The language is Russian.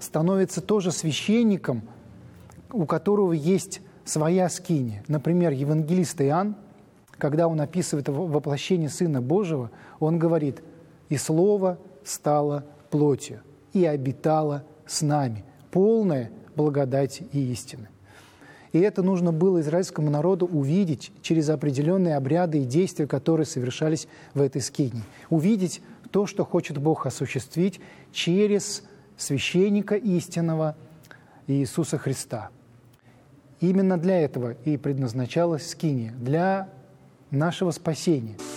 становится тоже священником, у которого есть своя скиния. Например, евангелист Иоанн, когда он описывает воплощение Сына Божьего, он говорит: «И Слово стало плотью, и обитало с нами, полное благодати и истины». И это нужно было израильскому народу увидеть через определенные обряды и действия, которые совершались в этой скинии. Увидеть то, что хочет Бог осуществить через священника истинного Иисуса Христа. Именно для этого и предназначалась скиния, для нашего спасения.